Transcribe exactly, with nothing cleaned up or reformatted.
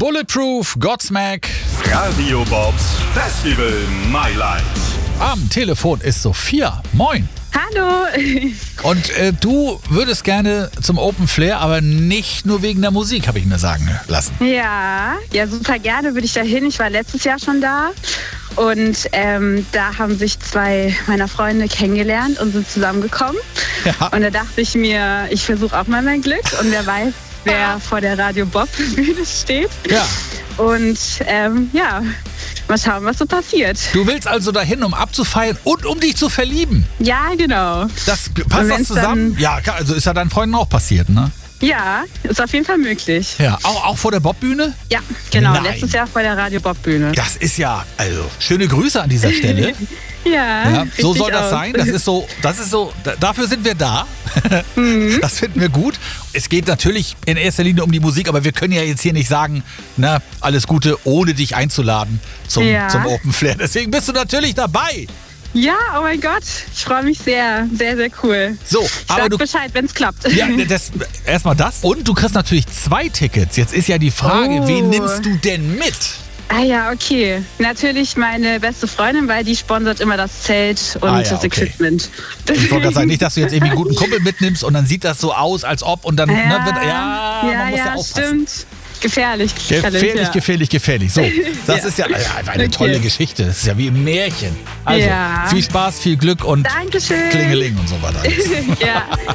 Bulletproof, Godsmack. Radio Bobs Festival Highlights. Am Telefon ist Sophia. Moin. Hallo. Und äh, du würdest gerne zum Open Flair, aber nicht nur wegen der Musik, habe ich mir sagen lassen. Ja, ja, super gerne würde ich da hin. Ich war letztes Jahr schon da und ähm, da haben sich zwei meiner Freunde kennengelernt und sind zusammengekommen. Ja. Und da dachte ich mir, ich versuche auch mal mein Glück und wer weiß, wer vor der Radio Bob Bühne steht. Ja. Und ähm, ja, mal schauen, was so passiert. Du willst also dahin, um abzufeiern und um dich zu verlieben. Ja, genau. Das passt das zusammen? Ja, klar, also ist ja deinen Freunden auch passiert, ne? Ja, ist auf jeden Fall möglich. Ja, auch, auch vor der Bobbühne? Ja, genau. Nein. Letztes Jahr vor der Radio Bob Bühne. Das ist ja, also, schöne Grüße an dieser Stelle. Ja, Ja, so richtig soll das aus. sein. Das ist so, das ist so, da- dafür sind wir da. Mhm. Das finden wir gut. Es geht natürlich in erster Linie um die Musik, aber wir können ja jetzt hier nicht sagen, na, alles Gute, ohne dich einzuladen zum, Ja. zum Open Flair. Deswegen bist du natürlich dabei. Ja, oh mein Gott, ich freue mich sehr, sehr, sehr cool. So, Ich aber sag du, Bescheid, wenn es klappt. ja, das, erstmal das. Und du kriegst natürlich zwei Tickets. Jetzt ist ja die Frage, Oh. wen nimmst du denn mit? Ah ja, okay. Natürlich meine beste Freundin, weil die sponsert immer das Zelt und Ah ja, das okay. Equipment. Ich wollte gerade sagen, nicht, dass du jetzt irgendwie einen guten Kumpel mitnimmst und dann sieht das so aus, als ob und dann Ja, ne, wird, ja, ja, man muss ja, ja, aufpassen. stimmt. Gefährlich, gefährlich. Gefährlich, ja. gefährlich, gefährlich. So, das Ja. ist ja, ja eine Okay. tolle Geschichte. Das ist ja wie ein Märchen. Also, Ja. viel Spaß, viel Glück und Dankeschön. Klingeling und so weiter. Ja.